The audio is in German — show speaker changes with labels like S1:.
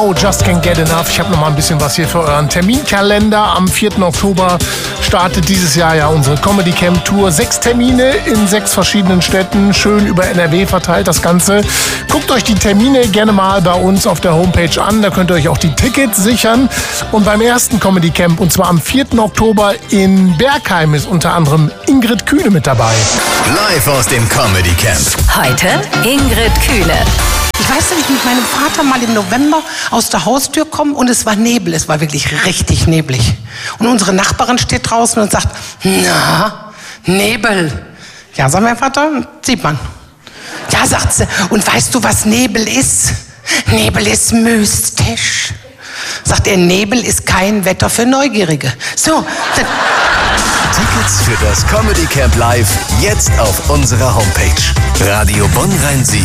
S1: Oh, Just Can't Get Enough. Ich habe noch mal ein bisschen was hier für euren Terminkalender. Am 4. Oktober startet dieses Jahr ja unsere Comedy Camp Tour. 6 Termine in 6 verschiedenen Städten, schön über NRW verteilt das Ganze. Guckt euch die Termine gerne mal bei uns auf der Homepage an. Da könnt ihr euch auch die Tickets sichern. Und beim ersten Comedy Camp, und zwar am 4. Oktober in Bergheim, ist unter anderem Ingrid Kühne mit dabei.
S2: Live aus dem Comedy Camp.
S3: Heute Ingrid Kühne.
S4: Ich weiß, dass ich mit meinem Vater mal im November aus der Haustür komme und es war Nebel. Es war wirklich richtig neblig. Und unsere Nachbarin steht draußen und sagt, na, Nebel. Ja, sagt mein Vater, sieht man. Ja, sagt sie, und weißt du, was Nebel ist? Nebel ist mystisch. Sagt er, Nebel ist kein Wetter für Neugierige. So.
S2: Tickets für das Comedy Camp Live jetzt auf unserer Homepage. Radio Bonn Rhein-Sieg.